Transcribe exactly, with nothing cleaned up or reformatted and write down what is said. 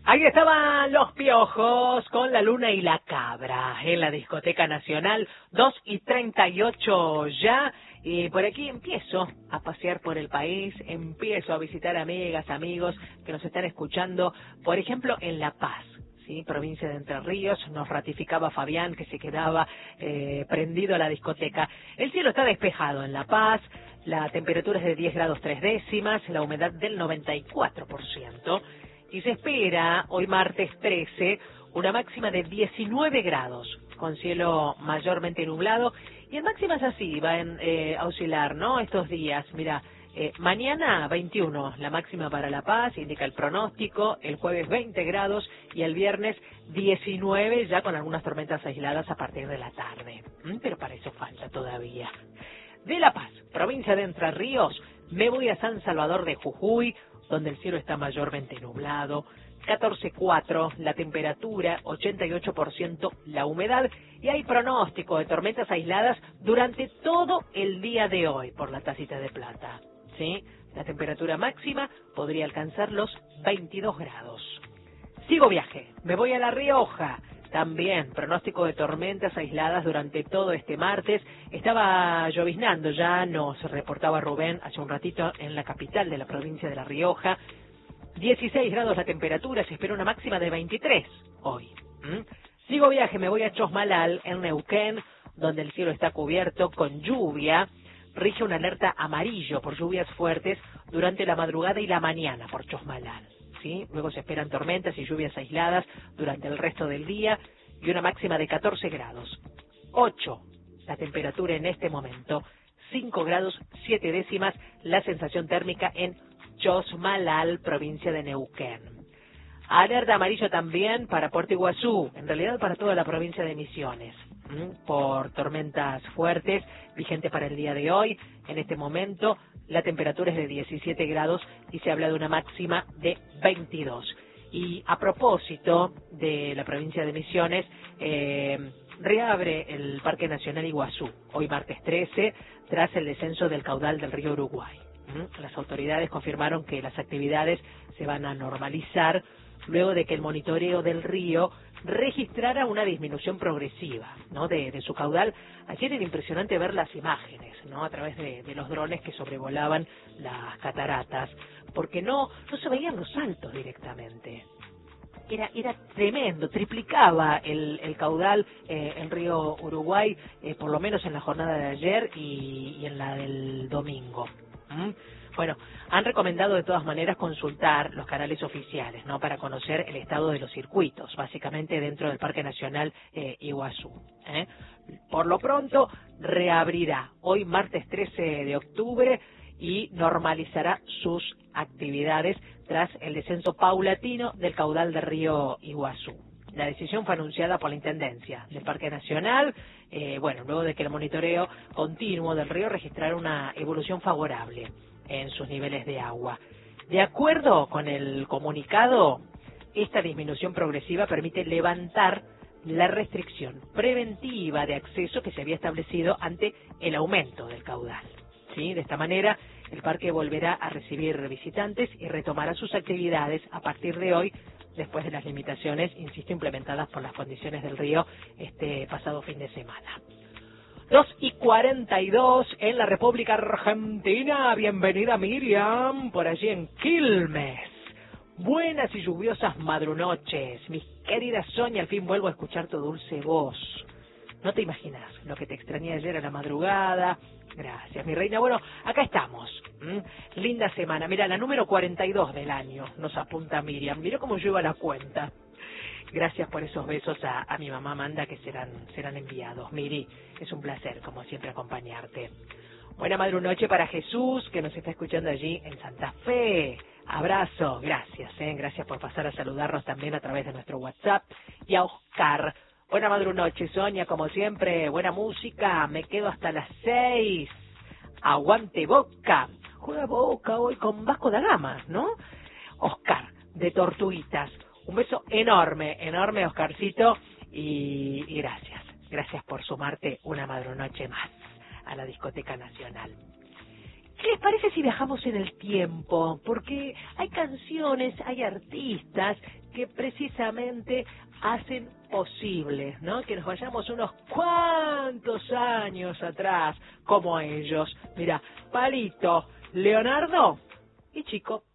Ahí estaban los Piojos con La Luna y la Cabra en la Discoteca Nacional, dos y treinta y ocho ya. Y por aquí empiezo a pasear por el país, empiezo a visitar amigas, amigos que nos están escuchando, por ejemplo, en La Paz, ¿sí? Provincia de Entre Ríos. Nos ratificaba Fabián que se quedaba eh, prendido a la discoteca. El cielo está despejado en La Paz, la temperatura es de diez grados tres décimas, la humedad del noventa y cuatro por ciento. Y se espera, hoy martes trece, una máxima de diecinueve grados, con cielo mayormente nublado. Y en máximas así van eh, a oscilar, ¿no? Estos días, mira, eh, mañana veintiuno, la máxima para La Paz, indica el pronóstico, el jueves veinte grados y el viernes diecinueve, ya con algunas tormentas aisladas a partir de la tarde. ¿Mm? Pero para eso falta todavía. De La Paz, provincia de Entre Ríos, me voy a San Salvador de Jujuy, donde el cielo está mayormente nublado, catorce coma cuatro la temperatura, ochenta y ocho por ciento la humedad, y hay pronóstico de tormentas aisladas durante todo el día de hoy por la tacita de plata, ¿sí? La temperatura máxima podría alcanzar los veintidós grados. Sigo viaje, me voy a La Rioja. También pronóstico de tormentas aisladas durante todo este martes. Estaba lloviznando ya, nos reportaba Rubén hace un ratito en la capital de la provincia de La Rioja. dieciséis grados la temperatura, se espera una máxima de veintitrés hoy. ¿Mm? Sigo viaje, me voy a Chosmalal, en Neuquén, donde el cielo está cubierto con lluvia. Rige una alerta amarillo por lluvias fuertes durante la madrugada y la mañana por Chosmalal. ¿Sí? Luego se esperan tormentas y lluvias aisladas durante el resto del día y una máxima de catorce grados. ocho la temperatura en este momento, cinco grados siete décimas la sensación térmica en Chosmalal, provincia de Neuquén. Alerta amarillo también para Puerto Iguazú, en realidad para toda la provincia de Misiones, ¿Mm? por tormentas fuertes, vigente para el día de hoy. En este momento la temperatura es de diecisiete grados y se habla de una máxima de veintidós. Y a propósito de la provincia de Misiones, eh, reabre el Parque Nacional Iguazú, hoy martes trece, tras el descenso del caudal del río Uruguay. ¿Mm? Las autoridades confirmaron que las actividades se van a normalizar luego de que el monitoreo del río registrara una disminución progresiva, ¿no? de, de su caudal. Ayer era impresionante ver las imágenes, ¿no? a través de, de los drones que sobrevolaban las cataratas, porque no, no se veían los saltos directamente. Era, era tremendo, triplicaba el, el caudal eh, en río Uruguay, eh, por lo menos en la jornada de ayer y, y en la del domingo. ¿Mm? Bueno, han recomendado de todas maneras consultar los canales oficiales, ¿no? para conocer el estado de los circuitos, básicamente dentro del Parque Nacional eh, Iguazú. ¿eh? Por lo pronto, reabrirá hoy martes trece de octubre y normalizará sus actividades tras el descenso paulatino del caudal del río Iguazú. La decisión fue anunciada por la Intendencia del Parque Nacional, eh, bueno, luego de que el monitoreo continuo del río registrara una evolución favorable en sus niveles de agua. De acuerdo con el comunicado, esta disminución progresiva permite levantar la restricción preventiva de acceso que se había establecido ante el aumento del caudal. ¿Sí? De esta manera, el parque volverá a recibir visitantes y retomará sus actividades a partir de hoy, después de las limitaciones, insisto, implementadas por las condiciones del río este pasado fin de semana. dos y cuarenta y dos en la República Argentina. Bienvenida Miriam, por allí en Quilmes. Buenas y lluviosas madrunoches. Mi querida Sonia, al fin vuelvo a escuchar tu dulce voz. No te imaginas lo que te extrañé ayer a la madrugada. Gracias, mi reina. Bueno, acá estamos. ¿Mm? Linda semana. Mira, la número cuarenta y dos del año nos apunta Miriam. Mira cómo lleva la cuenta. Gracias por esos besos a, a mi mamá Amanda que serán, serán enviados. Miri, es un placer, como siempre, acompañarte. Buena madrunoche para Jesús, que nos está escuchando allí en Santa Fe. Abrazo, gracias, ¿eh? gracias por pasar a saludarnos también a través de nuestro WhatsApp. Y a Oscar, buena madrunoche, Sonia, como siempre, buena música, me quedo hasta las seis. Aguante Boca, juega Boca hoy con Vasco da Gama, ¿no? Oscar, de Tortuguitas. Un beso enorme, enorme, Oscarcito, y, y gracias. Gracias por sumarte una madrunoche más a la Discoteca Nacional. ¿Qué les parece si viajamos en el tiempo? Porque hay canciones, hay artistas que precisamente hacen posible, ¿no? Que nos vayamos unos cuantos años atrás, como ellos. Mira, Palito, Leonardo y Chico.